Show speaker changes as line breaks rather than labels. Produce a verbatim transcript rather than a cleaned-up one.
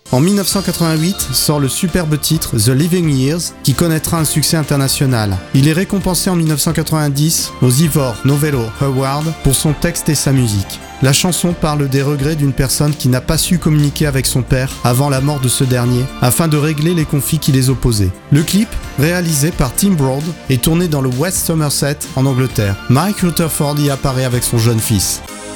En dix-neuf cent quatre-vingt-huit sort le superbe titre The Living Years qui connaîtra un succès international. Il est récompensé en dix-neuf cent quatre-vingt-dix aux Ivor Novello Award pour son texte et sa musique. La chanson parle des regrets d'une personne qui n'a pas su communiquer avec son père avant la mort de ce dernier afin de régler les conflits qui les opposaient. Le clip, réalisé par Tim Broad, est tourné dans le West Somerset en Angleterre. Mike Rutherford y apparaît avec son jeune fils.